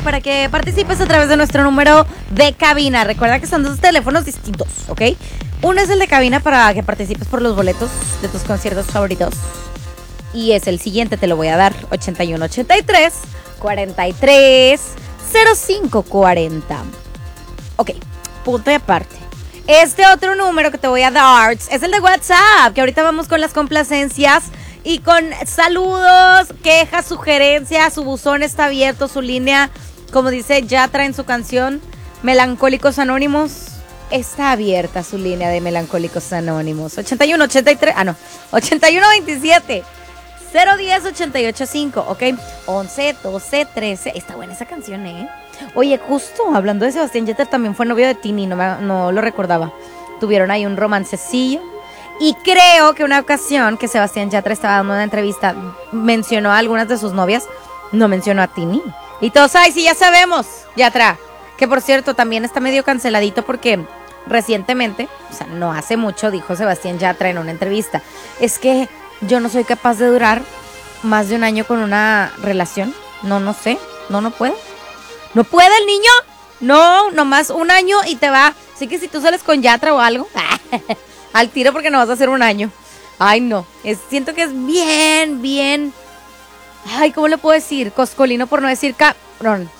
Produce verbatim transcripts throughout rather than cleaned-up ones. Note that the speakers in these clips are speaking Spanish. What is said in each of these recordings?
para que participes a través de nuestro número de cabina. Recuerda que son dos teléfonos distintos, ¿ok? Uno es el de cabina para que participes por los boletos de tus conciertos favoritos. Y es el siguiente, te lo voy a dar, ochenta y uno ochenta y tres cuarenta y tres cero cinco cuarenta. Ok, punto y aparte. Este otro número que te voy a dar es el de WhatsApp, que ahorita vamos con las complacencias y con saludos, quejas, sugerencias. Su buzón está abierto, su línea, como dice Yatra en su canción Melancólicos Anónimos, está abierta su línea de Melancólicos Anónimos. ochenta y uno ochenta y tres, ah no, ochenta y uno veintisiete cero diez ochenta y ocho cinco, ok, once doce trece. Está buena esa canción, ¿eh? Oye, justo hablando de Sebastián Yatra, también fue novio de Tini, no, me, no lo recordaba. Tuvieron ahí un romancecillo. Y creo que una ocasión que Sebastián Yatra estaba dando una entrevista, mencionó a algunas de sus novias, no mencionó a Tini. Y todos, ay, sí, ya sabemos, Yatra. Que por cierto, también está medio canceladito porque recientemente, o sea, no hace mucho, dijo Sebastián Yatra en una entrevista, es que yo no soy capaz de durar más de un año con una relación. No, no sé, no, no puedo. ¿No puede el niño? No, nomás un año y te va. Así que si tú sales con Yatra o algo, al tiro porque no vas a hacer un año. Ay, no. Es, siento que es bien, bien. Ay, ¿cómo le puedo decir? Coscolino por no decir cabrón.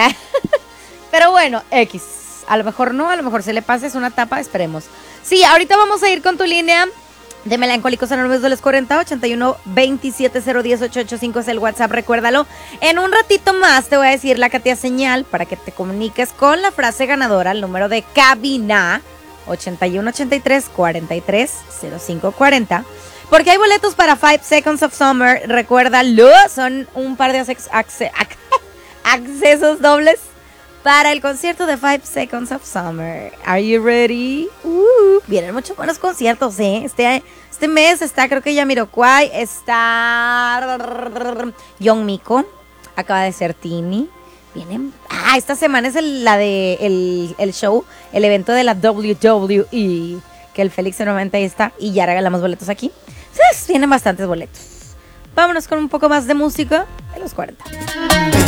Pero bueno, X. A lo mejor no, a lo mejor se le pasa, es una etapa, esperemos. Sí, ahorita vamos a ir con tu línea de Melancólicos Anónimos de los cuarenta, ochenta y uno veintisiete cero diez ochocientos ochenta y cinco es el WhatsApp, recuérdalo. En un ratito más te voy a decir la Katia señal para que te comuniques con la frase ganadora, el número de cabina, ochenta y uno ochenta y tres cuarenta y tres cero cinco cuarenta. Porque hay boletos para Five Seconds of Summer, recuérdalo, son un par de accesos, accesos dobles para el concierto de Five Seconds of Summer. Are you ready? Uh, vienen muchos buenos conciertos, ¿eh? Este, este mes está, creo que Jamiroquai, está Young Miko, acaba de ser Tini. Vienen, ah, esta semana es el, la de el, el show, el evento de la W W E, que el Félix nuevamente ahí está, y ya regalamos boletos aquí. Entonces, vienen bastantes boletos. Vámonos con un poco más de música de los cuarenta.